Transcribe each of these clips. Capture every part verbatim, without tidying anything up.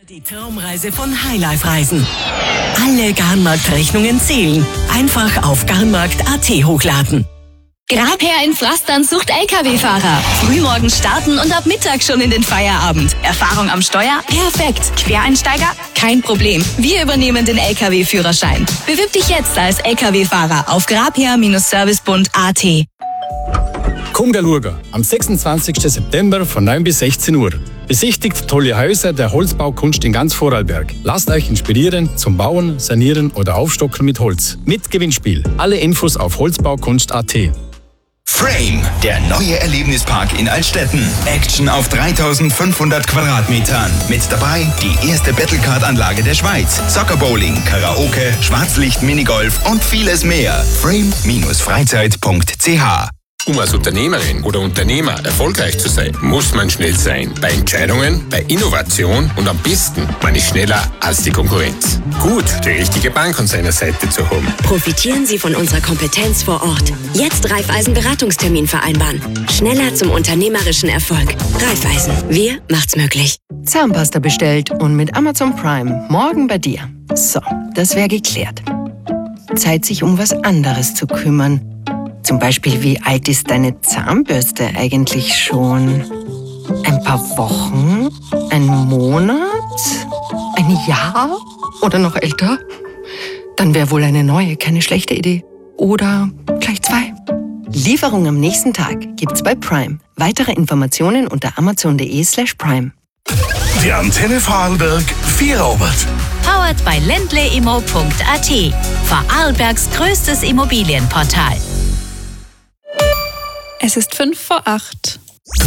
Die Traumreise von Highlife Reisen. Alle Garnmarkt-Rechnungen zählen. Einfach auf garnmarkt punkt at hochladen. Grabherr in Pflastern sucht L K W-Fahrer. Frühmorgens starten und ab Mittag schon in den Feierabend. Erfahrung am Steuer? Perfekt. Quereinsteiger? Kein Problem. Wir übernehmen den L K W-Führerschein. Bewirb dich jetzt als L K W-Fahrer auf grabherr Service punkt at. Komm schauen, am sechsundzwanzigsten September von neun bis sechzehn Uhr. Besichtigt tolle Häuser der Holzbaukunst in ganz Vorarlberg. Lasst euch inspirieren zum Bauen, Sanieren oder Aufstocken mit Holz. Mit Gewinnspiel. Alle Infos auf holzbaukunst punkt at. Frame, der neue Erlebnispark in Altstetten. Action auf dreitausendfünfhundert Quadratmetern. Mit dabei die erste Battlecard-Anlage der Schweiz. Soccer-Bowling, Karaoke, Schwarzlicht, Minigolf und vieles mehr. frame Freizeit punkt c h. Um als Unternehmerin oder Unternehmer erfolgreich zu sein, muss man schnell sein. Bei Entscheidungen, bei Innovation und am besten, man ist schneller als die Konkurrenz. Gut, die richtige Bank an seiner Seite zu haben. Profitieren Sie von unserer Kompetenz vor Ort. Jetzt Raiffeisen-Beratungstermin vereinbaren. Schneller zum unternehmerischen Erfolg. Raiffeisen, wir macht's möglich. Zahnpasta bestellt und mit Amazon Prime morgen bei dir. So, das wäre geklärt. Zeit, sich um was anderes zu kümmern. Zum Beispiel, wie alt ist deine Zahnbürste eigentlich schon? Ein paar Wochen? Ein Monat? Ein Jahr? Oder noch älter? Dann wäre wohl eine neue keine schlechte Idee. Oder gleich zwei. Lieferung am nächsten Tag gibt's bei Prime. Weitere Informationen unter amazon punkt de slash prime. Die Antenne Vorarlberg Vierobert. Powered by ländleimmo punkt at. Vorarlbergs größtes Immobilienportal. Es ist fünf vor acht.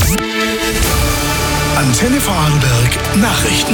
Antenne Vorarlberg Nachrichten.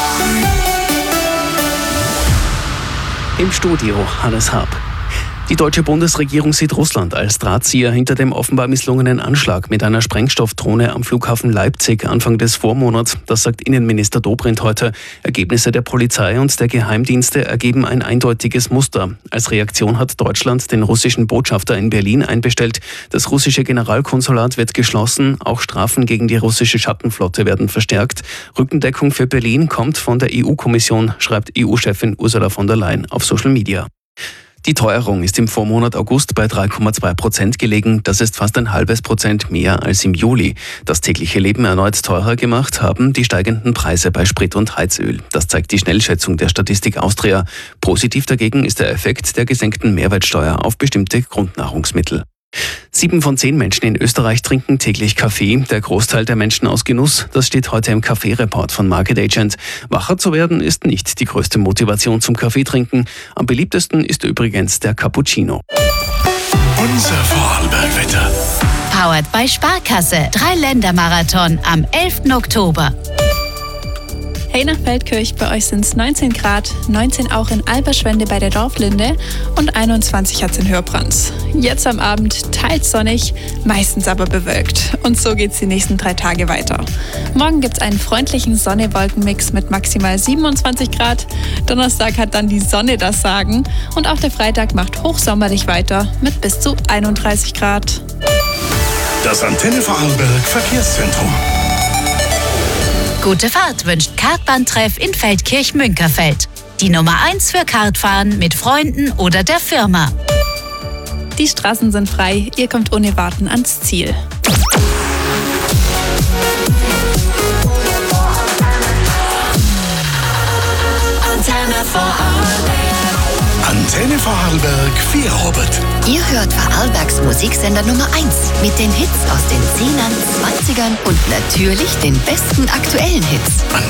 Im Studio Hannes Hab. Die deutsche Bundesregierung sieht Russland als Drahtzieher hinter dem offenbar misslungenen Anschlag mit einer Sprengstoffdrohne am Flughafen Leipzig Anfang des Vormonats. Das sagt Innenminister Dobrindt heute. Ergebnisse der Polizei und der Geheimdienste ergeben ein eindeutiges Muster. Als Reaktion hat Deutschland den russischen Botschafter in Berlin einbestellt. Das russische Generalkonsulat wird geschlossen. Auch Strafen gegen die russische Schattenflotte werden verstärkt. Rückendeckung für Berlin kommt von der E U-Kommission, schreibt E U-Chefin Ursula von der Leyen auf Social Media. Die Teuerung ist im Vormonat August bei drei Komma zwei Prozent gelegen. Das ist fast ein halbes Prozent mehr als im Juli. Das tägliche Leben erneut teurer gemacht haben die steigenden Preise bei Sprit und Heizöl. Das zeigt die Schnellschätzung der Statistik Austria. Positiv dagegen ist der Effekt der gesenkten Mehrwertsteuer auf bestimmte Grundnahrungsmittel. Sieben von zehn Menschen in Österreich trinken täglich Kaffee. Der Großteil der Menschen aus Genuss. Das steht heute im Kaffee-Report von Market Agent. Wacher zu werden ist nicht die größte Motivation zum Kaffeetrinken. Am beliebtesten ist übrigens der Cappuccino. Unser Vorarlberg-Wetter. Powered by Sparkasse. Drei-Länder-Marathon am elften Oktober. Hey nach Feldkirch, bei euch sind es neunzehn Grad, neunzehn auch in Alberschwende bei der Dorflinde und einundzwanzig hat es in Hörbrands. Jetzt am Abend teils sonnig, meistens aber bewölkt. Und so geht's die nächsten drei Tage weiter. Morgen gibt's einen freundlichen Sonne-Wolken-Mix mit maximal siebenundzwanzig Grad. Donnerstag hat dann die Sonne das Sagen und auch der Freitag macht hochsommerlich weiter mit bis zu einunddreißig Grad. Das Antenne Vorarlberg Verkehrszentrum. Gute Fahrt wünscht Kartbahntreff in Feldkirch-Münkerfeld. Die Nummer eins für Kartfahren mit Freunden oder der Firma. Die Straßen sind frei, ihr kommt ohne Warten ans Ziel. Antenne Vorarlberg. Antenne Vorarlberg Vierobert. Ihr hört Vorarlbergs Musiksender Nummer eins mit den Hits aus den zehnern, zwanzigern und natürlich den besten aktuellen Hits.